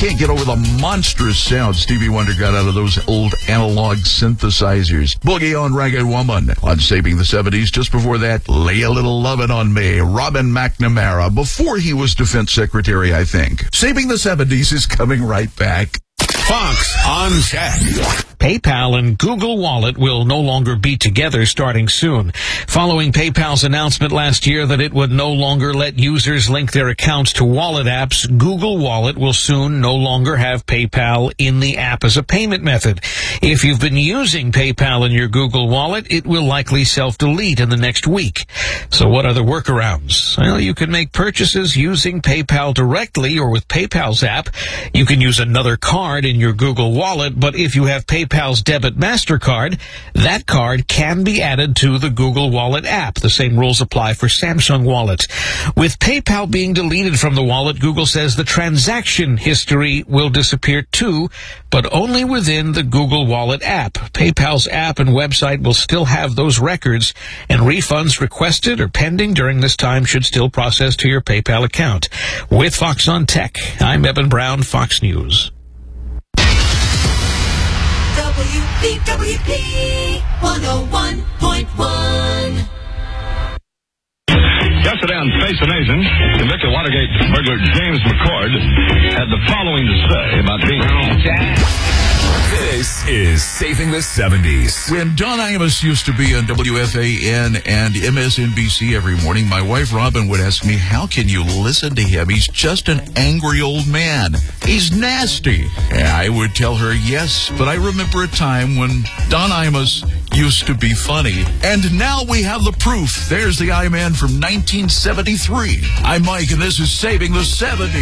can't get over the monstrous sound Stevie Wonder got out of those old analog synthesizers. Boogie on Ragged Woman on Saving the 70s. Just before that, Lay a Little Lovin' on Me, Robin McNamara, before he was Defense Secretary, I think. Saving the 70s is coming right back. Fox on Tech. PayPal and Google Wallet will no longer be together starting soon. Following PayPal's announcement last year that it would no longer let users link their accounts to wallet apps, Google Wallet will soon no longer have PayPal in the app as a payment method. If you've been using PayPal in your Google Wallet, it will likely self-delete in the next week. So what are the workarounds? Well, you can make purchases using PayPal directly or with PayPal's app. You can use another card in your Google Wallet, but if you have PayPal's debit MasterCard, that card can be added to the Google Wallet app. The same rules apply for Samsung Wallet. With PayPal being deleted from the wallet, Google says the transaction history will disappear too, but only within the Google Wallet app. PayPal's app and website will still have those records, and refunds requested or pending during this time should still process to your PayPal account. With Fox on Tech, I'm Eben Brown, Fox News. WBWP 101.1. Yesterday on Face the Nation, convicted Watergate burglar James McCord had the following to say about being This is Saving the 70s. When Don Imus used to be on WFAN and MSNBC every morning, my wife Robin would ask me, how can you listen to him? He's just an angry old man. He's nasty. And I would tell her, yes, but I remember a time when Don Imus used to be funny. And now we have the proof. There's the I-Man from 1973. I'm Mike, and this is Saving the 70s.